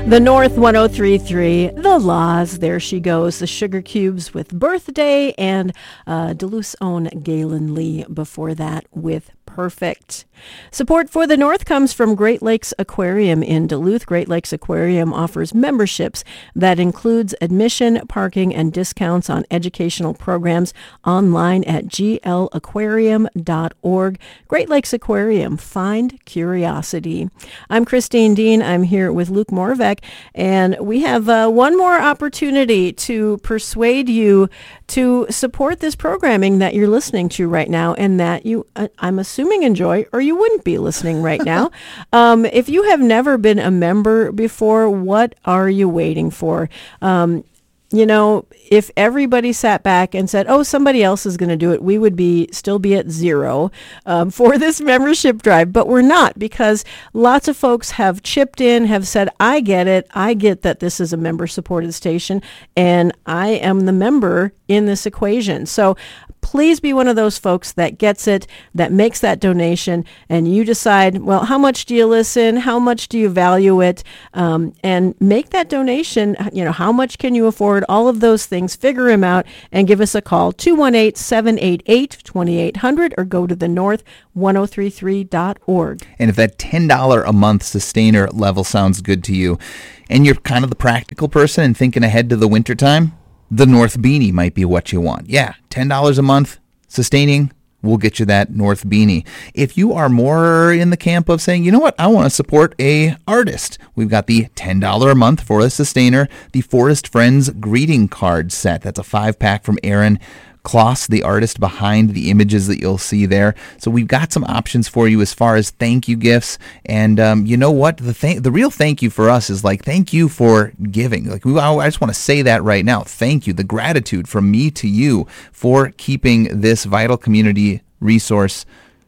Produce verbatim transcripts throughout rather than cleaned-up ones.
The North one oh three point three, The Laws, there she goes, the Sugar Cubes with Birthday, and uh, Duluth's own Galen Lee before that with Perfect. Support for the North comes from Great Lakes Aquarium in Duluth. Great Lakes Aquarium offers memberships that includes admission, parking, and discounts on educational programs online at g l aquarium dot org. Great Lakes Aquarium, find curiosity. I'm Christine Dean. I'm here with Luke Moravec, and we have uh, one more opportunity to persuade you to support this programming that you're listening to right now and that you, uh, I'm assuming, enjoy, or you wouldn't be listening right now. um, if you have never been a member before, what are you waiting for? Um, you know, if everybody sat back and said, oh, somebody else is going to do it, we would be still be at zero um, for this membership drive. But we're not, because lots of folks have chipped in, have said, I get it. I get that this is a member-supported station, and I am the member in this equation. So please be one of those folks that gets it, that makes that donation, and you decide, well, how much do you listen? How much do you value it? Um, and make that donation. You know, how much can you afford? All of those things. Figure them out and give us a call, two one eight, seven eight eight, two eight zero zero, or go to the north one oh three three dot org. And if that ten dollars a month sustainer level sounds good to you, and you're kind of the practical person and thinking ahead to the wintertime, the North Beanie might be what you want. Yeah, ten dollars a month, sustaining, we'll get you that North Beanie. If you are more in the camp of saying, you know what, I want to support a artist, we've got the ten dollars a month for a sustainer, the Forest Friends greeting card set. That's a five-pack from Aaron Kloss, the artist behind the images that you'll see there. So we've got some options for you as far as thank you gifts. And um, you know what? The th- the real thank you for us is like, thank you for giving. Like we, I just want to say that right now. Thank you. The gratitude from me to you for keeping this vital community resource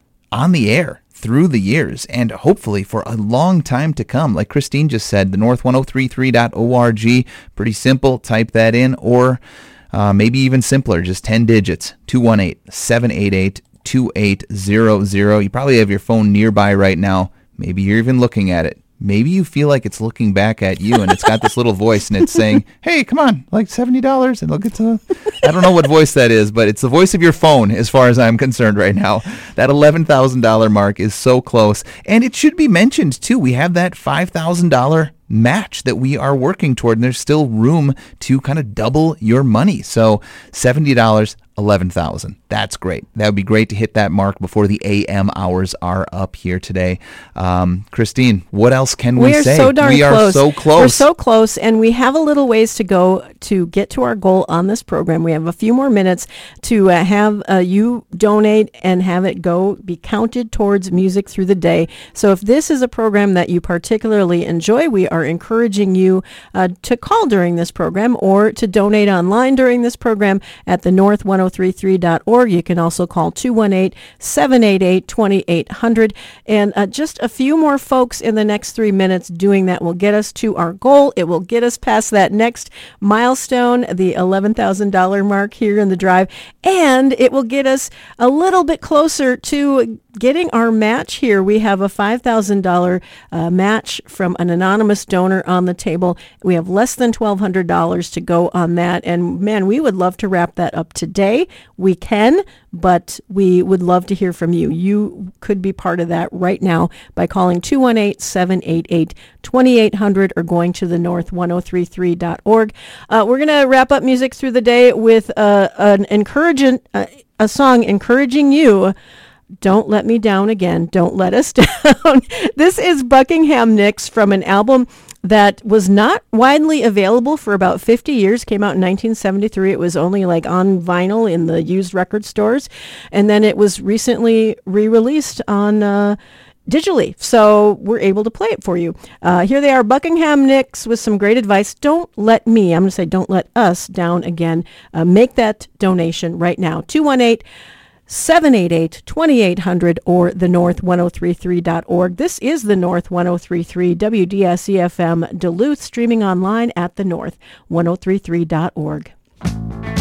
on the air through the years, and hopefully for a long time to come. Like Christine just said, the north one oh three three dot org. Pretty simple. Type that in, or Uh, maybe even simpler, just ten digits, two one eight, seven eight eight, two eight zero zero. You probably have your phone nearby right now. Maybe you're even looking at it. Maybe you feel like it's looking back at you, and it's got this little voice, and it's saying, hey, come on, like seventy dollars, and look at the, I don't know what voice that is, but it's the voice of your phone as far as I'm concerned right now. That eleven thousand dollars mark is so close, and it should be mentioned, too. We have that five thousand dollars match that we are working toward, and there's still room to kind of double your money. So seventy dollars, eleven thousand dollars. That's great. That would be great to hit that mark before the A M hours are up here today. Um, Christine, what else can we, we are say? So darn we close. are so close. We're so close, and we have a little ways to go to get to our goal on this program. We have a few more minutes to uh, have uh, you donate and have it go be counted towards music through the day. So if this is a program that you particularly enjoy, we are encouraging you uh, to call during this program or to donate online during this program at the north one oh three three dot org. You can also call two one eight, seven eight eight, two eight zero zero. And uh, just a few more folks in the next three minutes doing that will get us to our goal. It will get us past that next milestone, the eleven thousand dollars mark here in the drive. And it will get us a little bit closer to getting our match here. We have a five thousand dollars uh, match from an anonymous donor on the table. We have less than twelve hundred dollars to go on that. And man, we would love to wrap that up today. We can, but we would love to hear from you. You could be part of that right now by calling two one eight, seven eight eight, two eight zero zero or going to the north one oh three three dot org. Uh, we're going to wrap up music through the day with uh, an encouraging, uh, a song encouraging you. Don't Let Me Down Again. Don't Let Us Down. This is Buckingham Nicks from an album that was not widely available for about fifty years, came out in nineteen seventy-three. It was only like on vinyl in the used record stores. And then it was recently re-released on uh, digitally. So we're able to play it for you. Uh, here they are, Buckingham Nicks, with some great advice. Don't let me, I'm going to say don't let us down again. Uh, make that donation right now. two one eight, seven eight eight, two eight zero zero or the north one oh three three dot org. This is the North one oh three three W D S E F M Duluth, streaming online at the north one oh three three dot org.